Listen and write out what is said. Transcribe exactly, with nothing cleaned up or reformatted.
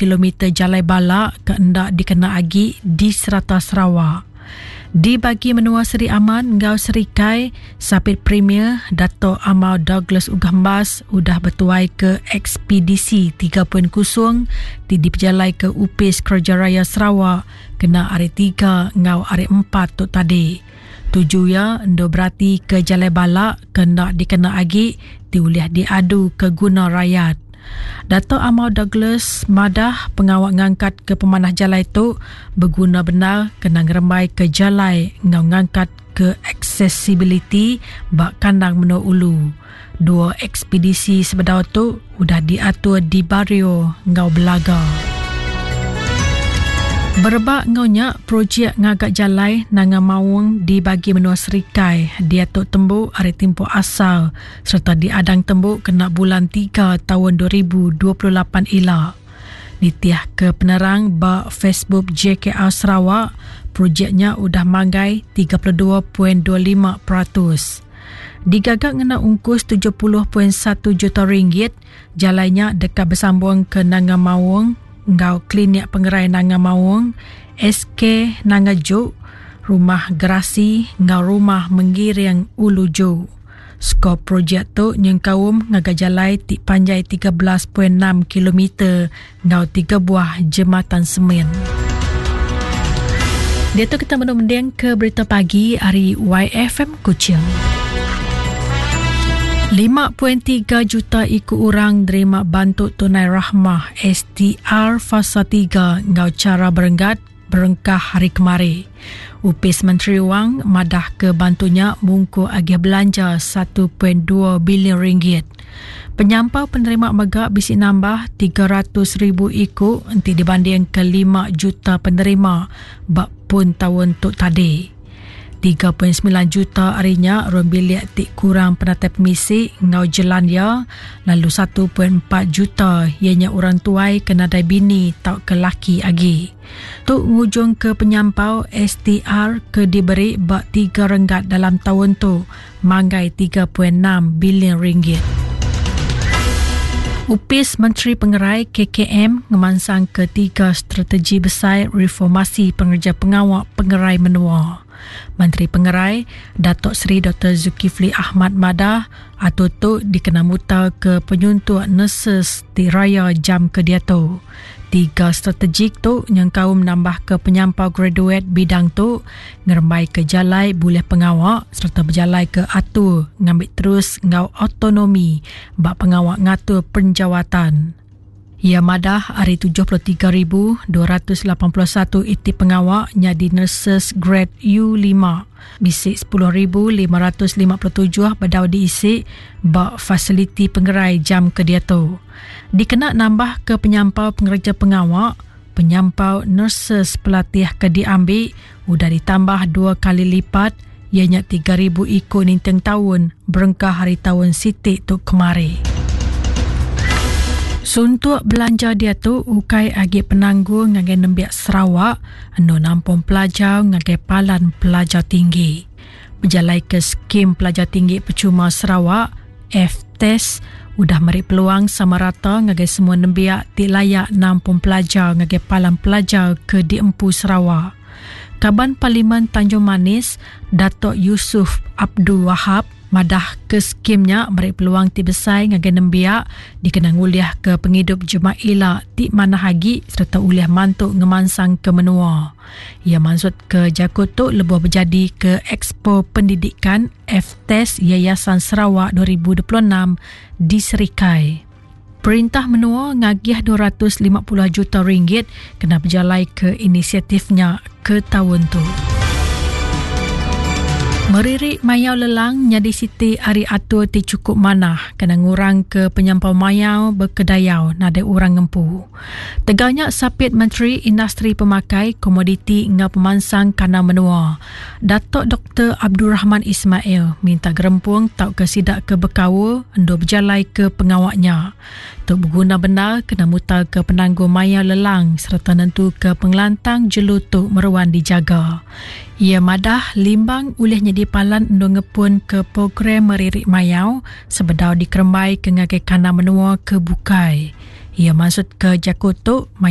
kilometer Jalai Balak keendak dikena agi di serata Sarawak. Di bagi menua Seri Aman, Ngau Serikai, Sapit Premier, Dato' Amal Douglas Ugambas udah bertuai ke ekspedisi tiga titik kosong di diperjalai ke U P I S Kerja Raya Sarawak kena hari tiga ngau hari empat tok tadi. Tuju ya endo berarti ke Jalai Balak kena dikena agi diuliah diadu ke guna rakyat. Dato' Amal Douglas madah pengawak ngangkat ke pemanah jalai tu berguna benar kena ngeremai ke jalai ngau ngangkat ke accessibility bak kandang Menua Ulu. Dua ekspedisi sebedau tu udah diatur di Bario ngau Belaga. Berbak ngaunya projek ngagak jalai nanga mawung di bagi menua Serikai diatuk tembuk hari tempoh asal serta diadang tembuk kena bulan tiga tahun dua ribu dua puluh lapan ila. Ditiah ke penerang bak Facebook J K R Sarawak, projeknya udah manggai tiga puluh dua perpuluhan dua lima peratus. Digagak ngena ungkus tujuh puluh perpuluhan satu juta ringgit, jalainya dekat bersambung ke Nanga Mawung, Ngau Klinik Pengerai Nanga Mawung, S K Nanga Juk, Rumah Gerasi, Ngau Rumah Menggiring Ulu Juk. Skop projek tu nyengkawum ngagajalai tik panjai tiga belas perpuluhan enam kilometer ngau tiga buah jembatan semen. Dia tu kita menundang ke berita pagi hari Y F M Kuching. lima perpuluhan tiga juta ikut orang terima bantu tunai rahmah S T R fasa tiga ngau cara berenggat berengkah hari kemari. U P I S Menteri Wang madah ke bantunya mungku agih belanja satu perpuluhan dua bilion ringgit. Penyampau penerima megak bisi nambah tiga ratus ribu ikut nanti dibanding ke lima juta penerima bak pun tahun tu tadi. tiga perpuluhan sembilan juta harinya ron bilik tik kurang penatap misi ngau jelan ya, lalu satu perpuluhan empat juta ianya orang tuai kena dai bini tau ke laki agi. Tu ngujung ke penyampau S T R ke diberi bak tiga renggat dalam tahun tu, manggai tiga perpuluhan enam bilion ringgit. U P I S Menteri Pengerai K K M ngemansang ketiga strategi besar reformasi pengerja pengawak pengerai menua. Menteri Pengerai Datuk Seri Doktor Zulkifli Ahmad Madah atau tu dikena muta ke penyuntuk nurses di raya jam ke dia tu. Tiga strategik tu yang kaum menambah ke penyampau graduate bidang tu ngeremai ke jalai boleh pengawak serta berjalai ke atur ngambil terus ngau autonomi bak pengawak ngatur penjawatan. Ia madah hari tujuh puluh tiga ribu dua ratus lapan puluh satu iti pengawak nyadi nurses grade U lima. Bisik sepuluh ribu lima ratus lima puluh tujuh badau diisi bak fasiliti pengerai jam ke dia tu. Dikena nambah ke penyampau pengerja pengawak, penyampau nurses pelatih ke diambil udah ditambah dua kali lipat ianya tiga ribu ikut ninteng tahun berengkah hari tahun sitik tu kemari. Suntuk belanja dia tu ukai agi penanggung ngagai nembiak Sarawak anu nampung pelajar ngagai palan pelajar tinggi. Berjalai ke skim pelajar tinggi percuma Sarawak F T E S udah meri peluang sama rata ngagai semua nembiak ti layak nampung pelajar ngagai palan pelajar ke di Empu Sarawak. Kaban Parlimen Tanjung Manis Datuk Yusuf Abdul Wahab madah ke skimnya meri peluang ti besai ngagai nembiak dikenang uliah ke penghidup jemaah ila ti mana hagi serta uliah mantuk ngemansang ke menua. Ia maksud ke jakut tu lebuh berjadi ke Expo Pendidikan F T E S Yayasan Sarawak dua ribu dua puluh enam di Serikai. Perintah menua ngagih dua ratus lima puluh juta ringgit kena berjalai ke inisiatifnya ke tahun tu. Meririk mayau lelang nyadi siti hari atur ti cukup manah kena ngurang ke penyampau mayau berkedayau nada orang empu. Teganya sapit Menteri Industri Pemakai Komoditi ngau pemansang kana menua. Datuk Doktor Abdul Rahman Ismail minta gerempung tau ke sidak ke berkawa endo berjalai ke pengawaknya. Tok berguna benar kena mutar ke penanggung mayau lelang serta nentu ke pengelantang jelutuk meruan dijaga. Ia madah limbang ulih nyedi palan endo ngepun ke program meririk mayau sebedau dikeremai ke ngagai kana menua ke bukai. Ia maksud ke jakutuk